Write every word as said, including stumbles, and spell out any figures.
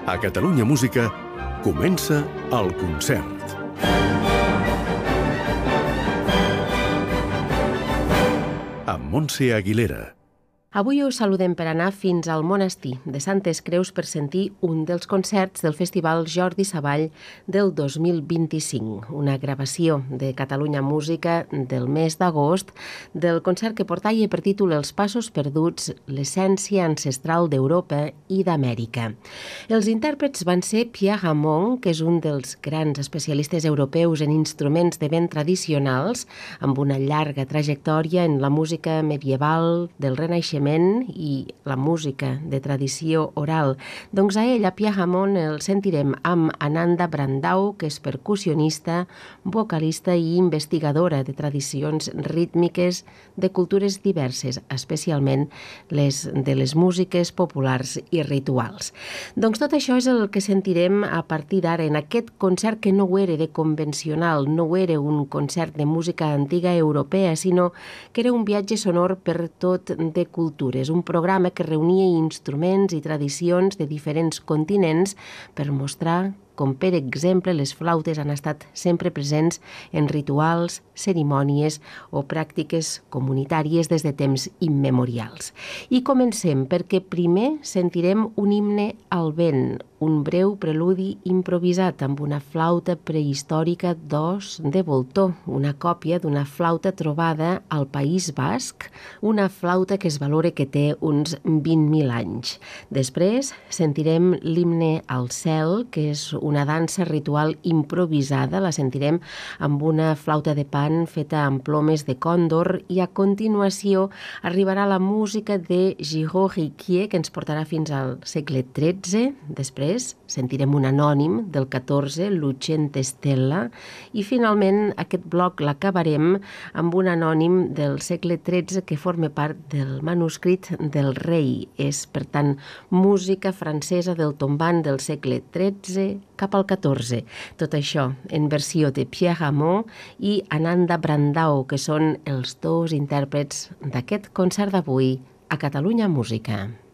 A Catalunya Música comença el concert. Amb Montse Aguilera. Avui us saludem per anar fins al monestir de Santes Creus per sentir un dels concerts del Festival Jordi Savall del dos mil vint-i-cinc, una gravació de Catalunya Música del mes d'agost del concert que portava per títol Els passos perduts, l'essència ancestral d'Europa i d'Amèrica. Els intèrprets van ser Pierre Ramon, que és un dels grans especialistes europeus en instruments de vent tradicionals, amb una llarga trajectòria en la música medieval del Renaixement i la música de tradició oral. Doncs a ell, a Pierre Ramon, el sentirem amb Ananda Brandao, que és percussionista, vocalista i investigadora de tradicions rítmiques de cultures diverses, especialment les de les músiques populars i rituals. Doncs tot això és el que sentirem a partir d'ara en aquest concert que no ho era de convencional, no ho era un concert de música antiga europea, sinó que era un viatge sonor per tot de cultura. És un programa que reunia instruments i tradicions de diferents continents per mostrar com, per exemple, les flautes han estat sempre presents en rituals, cerimònies o pràctiques comunitàries des de temps immemorials. I comencem perquè primer sentirem un himne al vent, un breu preludi improvisat amb una flauta prehistòrica d'os de Voltor, una còpia d'una flauta trobada al País Basc, una flauta que es valora que té uns vint mil anys. Després sentirem l'himne al cel, que és una dansa ritual improvisada, la sentirem amb una flauta de pan feta amb plomes de còndor, i a continuació arribarà la música de Giraud Riquier, que ens portarà fins al segle tretze. Després sentirem un anònim del catorze, Lucien Testella, i finalment aquest bloc l'acabarem amb un anònim del segle tretze que forma part del manuscrit del rei. És, per tant, música francesa del tombant del segle tretze cap al catorze. Tot això en versió de Pierre Ramon i Ananda Brandao, que són els dos intèrprets d'aquest concert d'avui a Catalunya Música.